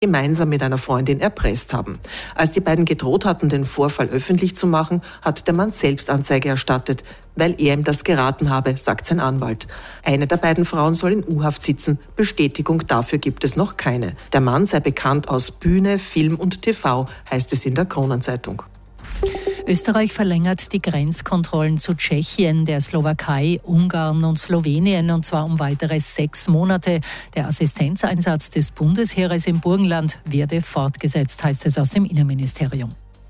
gemeinsam mit einer Freundin erpresst haben. Als die beiden gedroht hatten, den Vorfall öffentlich zu machen, hat der Mann selbst Anzeige erstattet, weil er ihm das geraten habe, sagt sein Anwalt. Eine der beiden Frauen soll in U-Haft sitzen. Bestätigung dafür gibt es noch keine. Der Mann sei bekannt aus Bühne, Film und TV, heißt es in der Kronenzeitung. Österreich verlängert die Grenzkontrollen zu Tschechien, der Slowakei, Ungarn und Slowenien, und zwar um weitere 6 Monate. Der Assistenzeinsatz des Bundesheeres im Burgenland werde fortgesetzt, heißt es aus dem Innenministerium.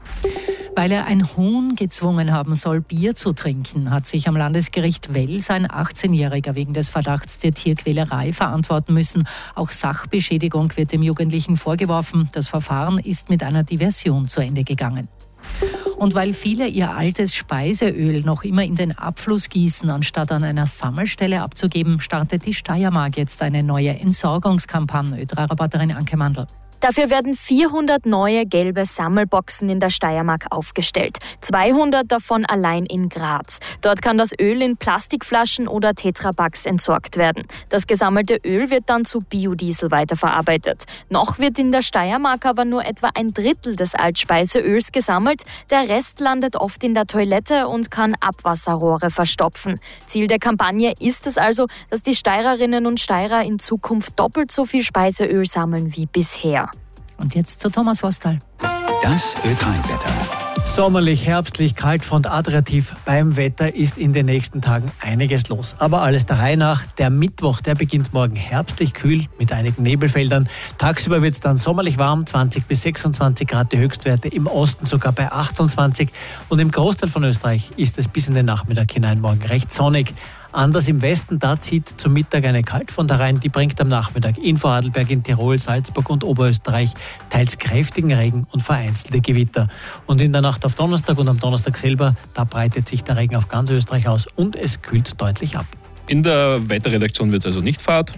Weil er ein Huhn gezwungen haben soll, Bier zu trinken, hat sich am Landesgericht Wels ein 18-Jähriger wegen des Verdachts der Tierquälerei verantworten müssen. Auch Sachbeschädigung wird dem Jugendlichen vorgeworfen. Das Verfahren ist mit einer Diversion zu Ende gegangen. Und weil viele ihr altes Speiseöl noch immer in den Abfluss gießen, anstatt an einer Sammelstelle abzugeben, startet die Steiermark jetzt eine neue Entsorgungskampagne. ÖTRA-Reporterin Anke Mandl. Dafür werden 400 neue gelbe Sammelboxen in der Steiermark aufgestellt. 200 davon allein in Graz. Dort kann das Öl in Plastikflaschen oder Tetrapacks entsorgt werden. Das gesammelte Öl wird dann zu Biodiesel weiterverarbeitet. Noch wird in der Steiermark aber nur etwa 1/3 des Altspeiseöls gesammelt. Der Rest landet oft in der Toilette und kann Abwasserrohre verstopfen. Ziel der Kampagne ist es also, dass die Steirerinnen und Steirer in Zukunft doppelt so viel Speiseöl sammeln wie bisher. Und jetzt zu Thomas Wostal. Das Ö3-Wetter. Sommerlich, herbstlich, Kaltfront, Adriativ. Beim Wetter ist in den nächsten Tagen einiges los. Aber alles der Reihe nach. Der Mittwoch, der beginnt morgen herbstlich kühl mit einigen Nebelfeldern. Tagsüber wird es dann sommerlich warm, 20 bis 26 Grad die Höchstwerte, im Osten sogar bei 28. Und im Großteil von Österreich ist es bis in den Nachmittag hinein morgen recht sonnig. Anders im Westen, da zieht zum Mittag eine Kaltfront herein, die bringt am Nachmittag in Vorarlberg, in Tirol, Salzburg und Oberösterreich teils kräftigen Regen und vereinzelte Gewitter. Und in der Nacht auf Donnerstag und am Donnerstag selber, da breitet sich der Regen auf ganz Österreich aus und es kühlt deutlich ab. In der Wetterredaktion wird es also nicht Fahrt.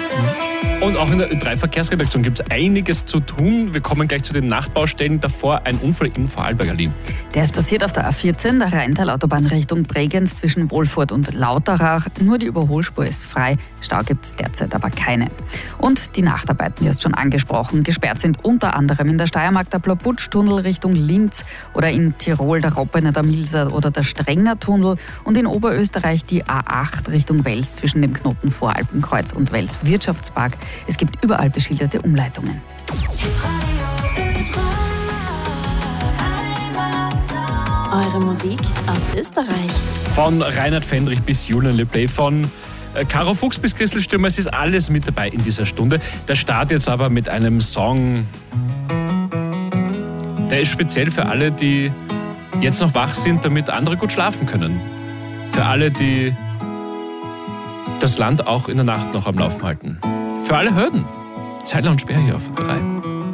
Und auch in der Ö3-Verkehrsredaktion gibt es einiges zu tun. Wir kommen gleich zu den Nachtbaustellen. Davor ein Unfall in Vorarlberg. Der ist passiert auf der A14, der Rheintal-Autobahn Richtung Bregenz zwischen Wohlfurt und Lauterach. Nur die Überholspur ist frei. Stau gibt es derzeit aber keine. Und die Nachtarbeiten, die hast schon angesprochen. Gesperrt sind unter anderem in der Steiermark der Plabutsch-Tunnel Richtung Linz oder in Tirol der Roppener, der Milser oder der Strenger-Tunnel und in Oberösterreich die A8 Richtung Wels zwischen dem Knoten Voralpenkreuz und Wels Wirtschaftspark. Es gibt überall beschilderte Umleitungen. Eure Musik aus Österreich. Von Reinhard Fendrich bis Julian Leplay, von Caro Fuchs bis Christel Stürmer, es ist alles mit dabei in dieser Stunde. Der Start jetzt aber mit einem Song, der ist speziell für alle, die jetzt noch wach sind, damit andere gut schlafen können. Für alle, die das Land auch in der Nacht noch am Laufen halten. Für alle Hürden. Zeitler und Sperr hier auf 3.